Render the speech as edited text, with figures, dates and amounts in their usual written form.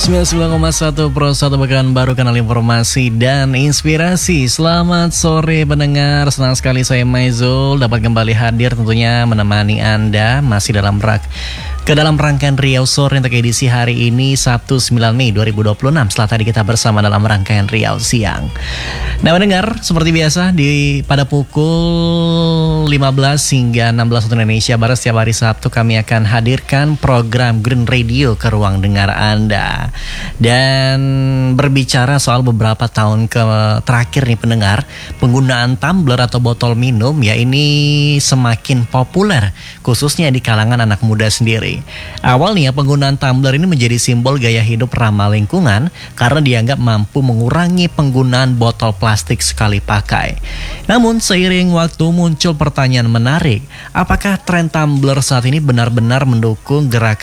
99,1 Pro 1 Pekanbaru, kanal informasi dan inspirasi. Selamat sore pendengar, senang sekali saya Maizul dapat kembali hadir tentunya menemani Anda masih dalam rangkaian Riau Sore untuk edisi hari ini Sabtu 9 Mei 2026. Setelah tadi kita bersama dalam rangkaian Riau Siang. Nah pendengar, seperti biasa pada pukul 15 hingga 16 waktu Indonesia Barat setiap hari Sabtu kami akan hadirkan program Green Radio ke ruang dengar Anda. Dan berbicara soal beberapa tahun terakhir nih pendengar, penggunaan tumbler atau botol minum ya ini semakin populer khususnya di kalangan anak muda sendiri. Awalnya penggunaan tumbler ini menjadi simbol gaya hidup ramah lingkungan karena dianggap mampu mengurangi penggunaan botol plastik sekali pakai. Namun seiring waktu muncul pertanyaan menarik, apakah tren tumbler saat ini benar-benar mendukung gerakan